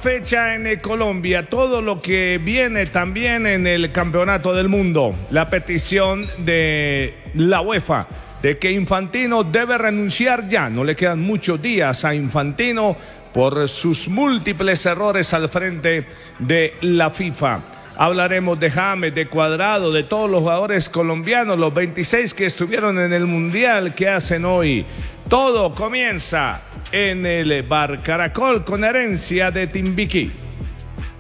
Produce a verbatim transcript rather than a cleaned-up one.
fecha en Colombia, todo lo que viene también en el Campeonato del Mundo. La petición de la UEFA de que Infantino debe renunciar ya. No le quedan muchos días a Infantino por sus múltiples errores al frente de la FIFA. Hablaremos de James, de Cuadrado, de todos los jugadores colombianos, los veintiséis que estuvieron en el Mundial, que hacen hoy. Todo comienza en el Bar Caracol con herencia de Timbiquí.